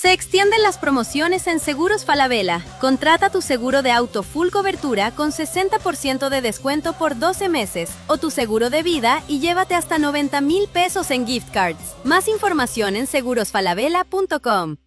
Se extienden las promociones en Seguros Falabella. Contrata tu seguro de auto full cobertura con 60% de descuento por 12 meses o tu seguro de vida y llévate hasta 90,000 pesos en gift cards. Más información en segurosfalabella.com.